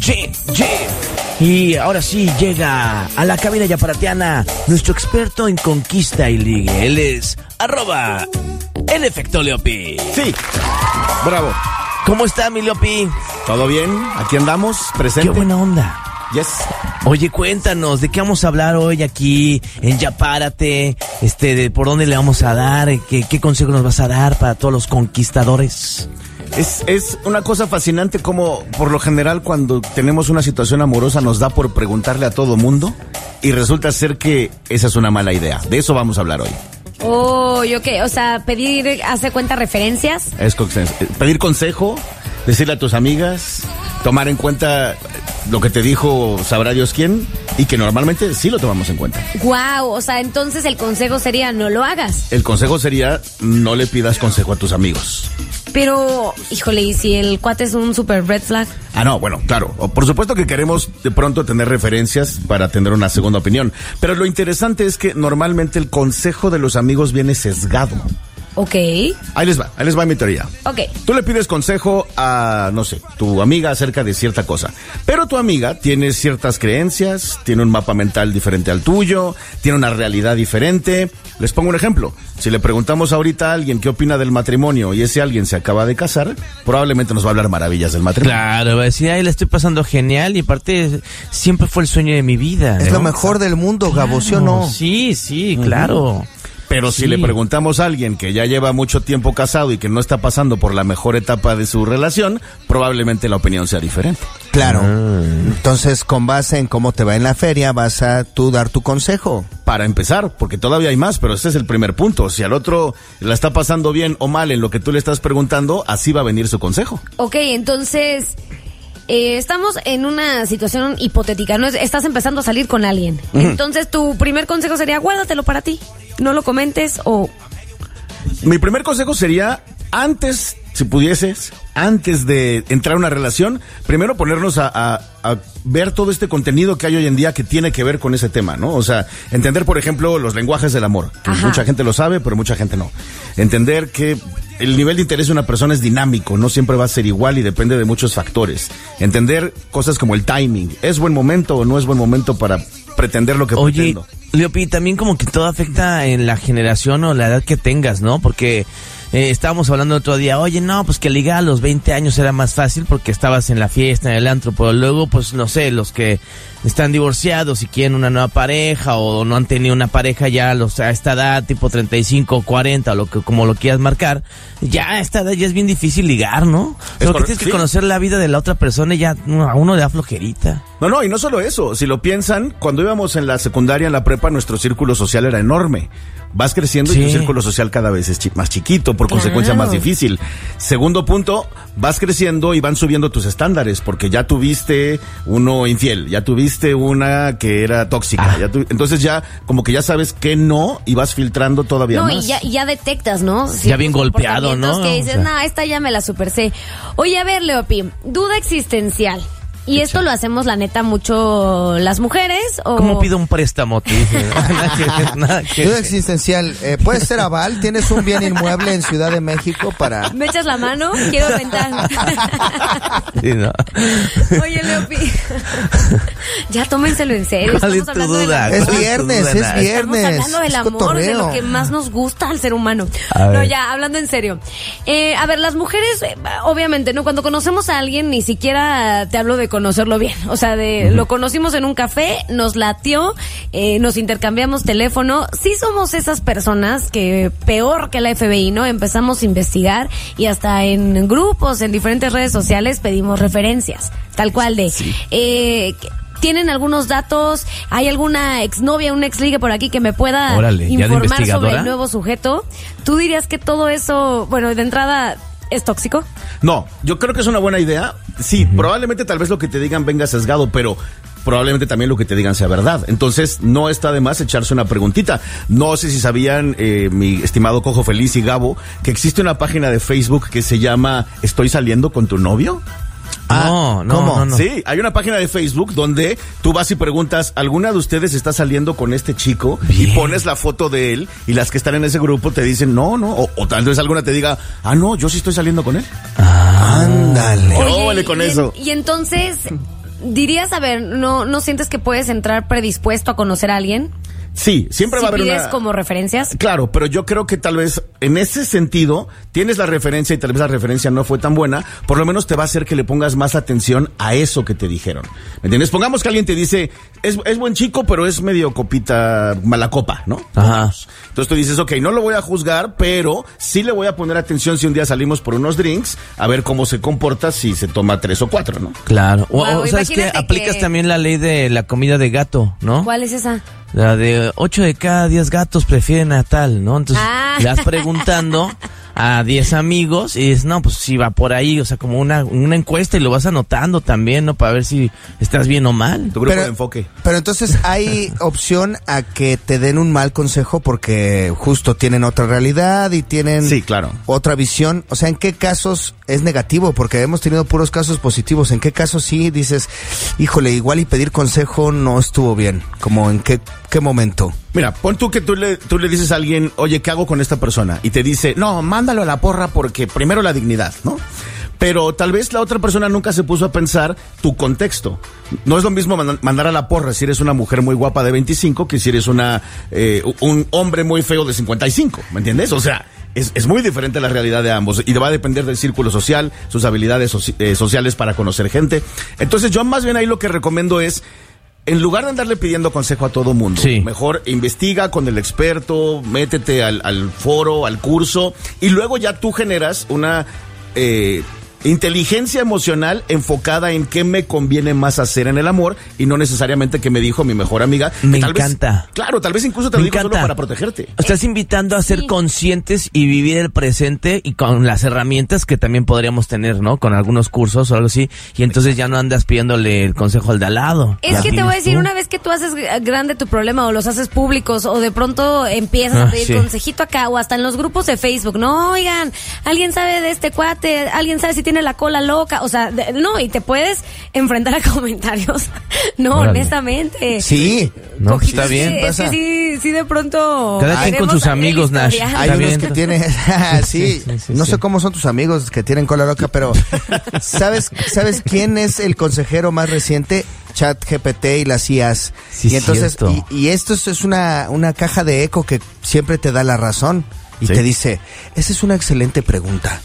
Y ahora sí llega a la cabina yaparatiana nuestro experto en conquista y ligue. Él es @el efecto Leopi. Sí, bravo. ¿Cómo está mi Leopi? ¿Todo bien? Aquí andamos, presente. Qué buena onda. Yes. Oye, cuéntanos, ¿de qué vamos a hablar hoy aquí en Ya Párate? De por dónde le vamos a dar, qué consejo nos vas a dar para todos los conquistadores. Es una cosa fascinante como por lo general cuando tenemos una situación amorosa nos da por preguntarle a todo mundo y resulta ser que esa es una mala idea. De eso vamos a hablar hoy. Oh, ¿yo qué? O sea, pedir, hace cuenta referencias. Pedir consejo, decirle a tus amigas, tomar en cuenta lo que te dijo sabrá Dios quién y que normalmente sí lo tomamos en cuenta. Guau, o sea, entonces el consejo sería no lo hagas. El consejo sería no le pidas consejo a tus amigos. Pero, híjole, ¿y si el cuate es un super red flag? No, bueno, claro. Por supuesto que queremos de pronto tener referencias para tener una segunda opinión. Pero lo interesante es que normalmente el consejo de los amigos viene sesgado. Ok. Ahí les va mi teoría. Ok. Tú le pides consejo a, no sé, tu amiga acerca de cierta cosa. Pero tu amiga tiene ciertas creencias, tiene un mapa mental diferente al tuyo, tiene una realidad diferente. Les pongo un ejemplo. Si le preguntamos ahorita a alguien qué opina del matrimonio y ese alguien se acaba de casar, probablemente nos va a hablar maravillas del matrimonio. Claro, va a decir, le estoy pasando genial y aparte siempre fue el sueño de mi vida. Es lo mejor del mundo, Gabo, ¿sí o no? Sí, claro. Pero si le preguntamos a alguien que ya lleva mucho tiempo casado y que no está pasando por la mejor etapa de su relación, probablemente la opinión sea diferente. Claro. Entonces, con base en cómo te va en la feria, vas a tú dar tu consejo. Para empezar, porque todavía hay más, pero ese es el primer punto. Si al otro la está pasando bien o mal en lo que tú le estás preguntando, así va a venir su consejo. Ok, entonces... estamos en una situación hipotética, ¿no? Estás empezando a salir con alguien. Entonces, tu primer consejo sería, guárdatelo para ti. No lo comentes o... Mi primer consejo sería, antes, si pudieses, antes de entrar a una relación, primero ponernos a ver todo este contenido que hay hoy en día que tiene que ver con ese tema, ¿no? O sea, entender, por ejemplo, los lenguajes del amor. Mucha gente lo sabe, pero mucha gente no. Entender que el nivel de interés de una persona es dinámico, no siempre va a ser igual y depende de muchos factores. Entender cosas como el timing. ¿Es buen momento o no es buen momento para pretender lo que pretendo? Oye, Leopi, también como que todo afecta en la generación o la edad que tengas, ¿no? Porque... estábamos hablando otro día, oye, no, pues que ligar a los 20 años era más fácil porque estabas en la fiesta, en el antro, pero luego, pues, no sé, los que están divorciados y quieren una nueva pareja o no han tenido una pareja ya a esta edad, tipo 35, 40, o como lo quieras marcar, ya a esta edad ya es bien difícil ligar, ¿no? Pero que tienes que conocer la vida de la otra persona y ya a uno le da flojerita. No, y no solo eso, si lo piensan, cuando íbamos en la secundaria, en la prepa, nuestro círculo social era enorme. Vas creciendo y tu círculo social cada vez es más chiquito, por consecuencia más difícil. Segundo punto, vas creciendo y van subiendo tus estándares, porque ya tuviste uno infiel, ya tuviste una que era tóxica, entonces ya como que ya sabes que no y vas filtrando todavía más. No, y ya detectas, ¿no? Ya bien golpeado, ¿no? Que dices, no, esta ya me la super sé. Oye, a ver, Leopi, duda existencial. ¿Y esto lo hacemos, la neta, mucho las mujeres? ¿O? ¿Cómo pido un préstamo? Te dije. Duda existencial. ¿Puede ser aval? ¿Tienes un bien inmueble en Ciudad de México para...? ¿Me echas la mano? Quiero rentar. Sí, no. Oye, Leopi. Ya tómenselo en serio. ¿Cuál Estamos es tu hablando duda? Es viernes. Estamos hablando del amor, de lo que más nos gusta al ser humano. No, ya, hablando en serio. A ver, las mujeres, obviamente, ¿no? Cuando conocemos a alguien, ni siquiera te hablo de conocerlo bien, o sea, lo conocimos en un café, nos latió, nos intercambiamos teléfono. Sí somos esas personas que, peor que la FBI, ¿no? Empezamos a investigar y hasta en grupos, en diferentes redes sociales pedimos referencias, tal cual de... ¿Tienen algunos datos? ¿Hay alguna exnovia, un exligue por aquí que me pueda informar sobre el nuevo sujeto? ¿Tú dirías que todo eso, bueno, de entrada... ¿es tóxico? No, yo creo que es una buena idea. Sí, probablemente tal vez lo que te digan venga sesgado, pero probablemente también lo que te digan sea verdad. Entonces, no está de más echarse una preguntita. No sé si sabían, mi estimado Cojo Feliz y Gabo, que existe una página de Facebook que se llama ¿Estoy saliendo con tu novio? No. Sí, hay una página de Facebook donde tú vas y preguntas, ¿alguna de ustedes está saliendo con este chico? Bien. Y pones la foto de él y las que están en ese grupo te dicen no, o tal vez alguna te diga, no, yo sí estoy saliendo con él. Ándale. Óvale con eso. Y entonces, dirías, a ver, ¿no sientes que puedes entrar predispuesto a conocer a alguien? Sí, siempre va a haber ¿pides como referencias? Claro, pero yo creo que tal vez en ese sentido tienes la referencia y tal vez la referencia no fue tan buena, por lo menos te va a hacer que le pongas más atención a eso que te dijeron. ¿Me entiendes? Pongamos que alguien te dice, es buen chico, pero es medio copita, mala copa, ¿no? Ajá. Entonces tú dices, ok, no lo voy a juzgar, pero sí le voy a poner atención si un día salimos por unos drinks, a ver cómo se comporta si se toma 3 o 4, ¿no? Claro. Wow, o sabes que aplicas también la ley de la comida de gato, ¿no? ¿Cuál es esa? La de 8 de cada 10 gatos prefieren a tal, ¿no? Entonces, le vas preguntando a 10 amigos y dices, no, pues si va por ahí, o sea, como una encuesta y lo vas anotando también, ¿no? Para ver si estás bien o mal. Tu grupo de enfoque. Pero entonces hay opción a que te den un mal consejo porque justo tienen otra realidad y tienen sí, claro, otra visión. O sea, ¿en qué casos es negativo? Porque hemos tenido puros casos positivos. ¿En qué casos sí dices, híjole, igual y pedir consejo no estuvo bien? Como en qué momento? Mira, pon tú que tú le dices a alguien, oye, ¿qué hago con esta persona? Y te dice, no, mándalo a la porra porque primero la dignidad, ¿no? Pero tal vez la otra persona nunca se puso a pensar tu contexto. No es lo mismo mandar a la porra si eres una mujer muy guapa de 25 que si eres un hombre muy feo de 55, ¿me entiendes? O sea, es muy diferente la realidad de ambos y va a depender del círculo social, sus habilidades sociales para conocer gente. Entonces yo más bien ahí lo que recomiendo es, en lugar de andarle pidiendo consejo a todo mundo, sí, mejor investiga con el experto, métete al foro, al curso, y luego ya tú generas una inteligencia emocional enfocada en qué me conviene más hacer en el amor y no necesariamente que me dijo mi mejor amiga. Me encanta. Claro, tal vez incluso te lo digo solo para protegerte. Estás invitando a ser conscientes y vivir el presente y con las herramientas que también podríamos tener, ¿no? Con algunos cursos o algo así. Y entonces ya no andas pidiéndole el consejo al de al lado. Es que te voy a decir, una vez que tú haces grande tu problema o los haces públicos o de pronto empiezas a pedir consejito acá o hasta en los grupos de Facebook, no, oigan, alguien sabe de este cuate, alguien sabe si tiene la cola loca, o sea, no, y te puedes enfrentar a comentarios, no, órale, honestamente. Sí, no, está bien, pasa. Sí, de pronto. Cada quien con sus amigos, Nash. Hay unos que tienen, sí, no sé cómo son tus amigos que tienen cola loca, pero ¿sabes quién es el consejero más reciente? ChatGPT y las IAs. Sí, y entonces, y esto es una caja de eco que siempre te da la razón y te dice, esa es una excelente pregunta.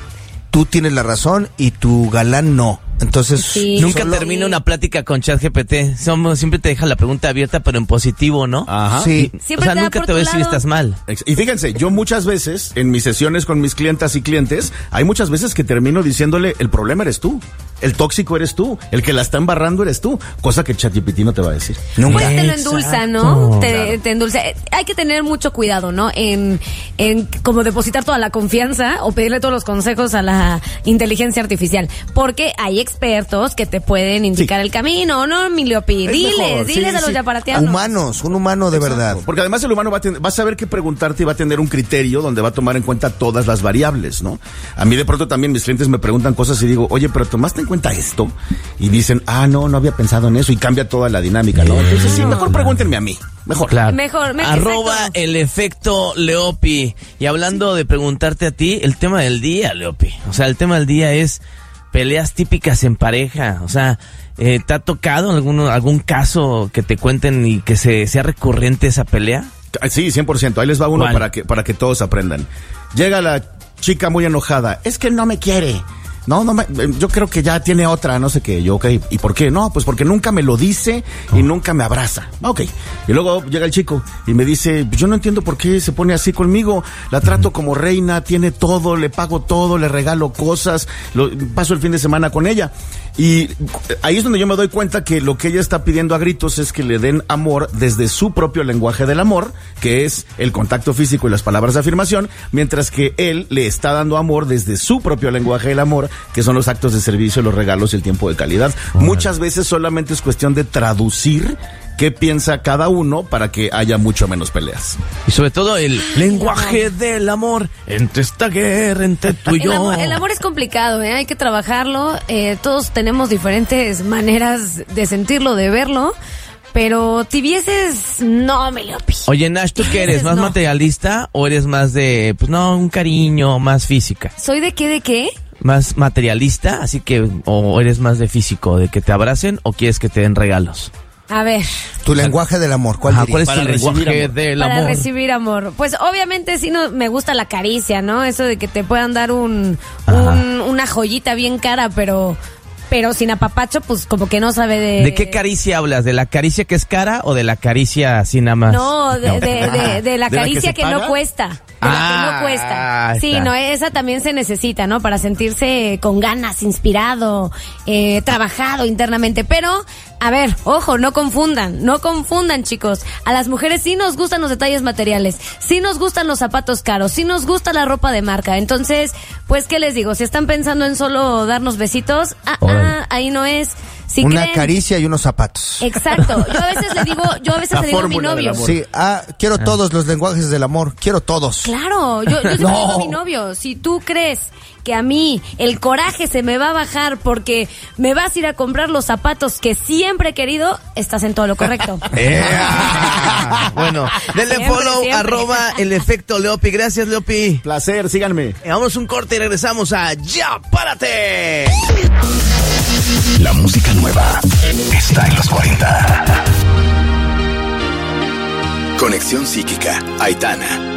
Tú tienes la razón y tu galán no. Entonces, nunca termina una plática con ChatGPT. Siempre te deja la pregunta abierta, pero en positivo, ¿no? Ajá. Sí. Siempre o sea, nunca te voy a decir estás mal. Y fíjense, yo muchas veces, en mis sesiones con mis clientas y clientes, hay muchas veces que termino diciéndole, el problema eres tú. El tóxico eres tú. El que la está embarrando eres tú. Cosa que ChatGPT no te va a decir. Nunca. Pues te lo endulza, ¿no? Te endulza. Hay que tener mucho cuidado, ¿no? En como depositar toda la confianza o pedirle todos los consejos a la inteligencia artificial. Porque hay expertos que te pueden indicar el camino, ¿no, mi Leopi? Diles a los yaparatianos. Un humano de verdad. Porque además el humano va a saber qué preguntarte y va a tener un criterio donde va a tomar en cuenta todas las variables, ¿no? A mí de pronto también mis clientes me preguntan cosas y digo, oye, pero ¿tomaste en cuenta esto? Y dicen, no había pensado en eso y cambia toda la dinámica, ¿no? Entonces sí, mejor pregúntenme a mí. Mejor. Claro. Mejor. Arroba el efecto Leopi. Y hablando de preguntarte a ti, el tema del día, Leopi. O sea, el tema del día es peleas típicas en pareja. O sea, ¿te ha tocado algún caso que te cuenten y que sea recurrente esa pelea? Sí, 100%. Ahí les va uno para que todos aprendan. Llega la chica muy enojada. Es que no me quiere. Yo creo que ya tiene otra, no sé qué. Yo, ok, ¿y por qué? No, pues porque nunca me lo dice y nunca me abraza. Ok. Y luego llega el chico y me dice, yo no entiendo por qué se pone así conmigo. La trato como reina, tiene todo, le pago todo, le regalo cosas, paso el fin de semana con ella. Y ahí es donde yo me doy cuenta que lo que ella está pidiendo a gritos es que le den amor desde su propio lenguaje del amor, que es el contacto físico y las palabras de afirmación, mientras que él le está dando amor desde su propio lenguaje del amor, que son los actos de servicio, los regalos y el tiempo de calidad. Muchas veces solamente es cuestión de traducir qué piensa cada uno para que haya mucho menos peleas. Y sobre todo el lenguaje del amor entre esta guerra, entre tú y yo. El amor es complicado, hay que trabajarlo. Todos tenemos diferentes maneras de sentirlo, de verlo. Pero tibieces, no me lo pido. Oye, Nash, ¿tú qué eres? ¿Más materialista o eres más de, un cariño, más física? ¿Soy de qué? más materialista, así que o eres más de físico, de que te abracen o quieres que te den regalos. A ver. Tu lenguaje del amor, ¿cuál dirías? ¿Cuál es tu lenguaje del amor? Para recibir amor. Pues obviamente sí me gusta la caricia, ¿no? Eso de que te puedan dar una joyita bien cara, pero sin apapacho, pues como que no sabe de... ¿De qué caricia hablas? ¿De la caricia que es cara o de la caricia así nada más? No, de la caricia que no cuesta. De la que no cuesta. Sí, no, esa también se necesita, ¿no? Para sentirse con ganas, inspirado, trabajado internamente. Pero, a ver, ojo, no confundan, chicos. A las mujeres sí nos gustan los detalles materiales, sí nos gustan los zapatos caros, sí nos gusta la ropa de marca. Entonces, pues, ¿qué les digo? Si están pensando en solo darnos besitos, ahí no es. Si una creen... caricia y unos zapatos. Exacto. Yo a veces le digo a mi novio. Sí, quiero todos los lenguajes del amor, quiero todos. Claro, yo siempre digo a mi novio, si tú crees que a mí el coraje se me va a bajar porque me vas a ir a comprar los zapatos que siempre he querido, estás en todo lo correcto. Bueno, denle follow, @elefectoleopi. Gracias, Leopi. Placer, síganme. Vamos un corte y regresamos a Ya Párate. La música nueva está en los 40. Conexión psíquica, Aitana.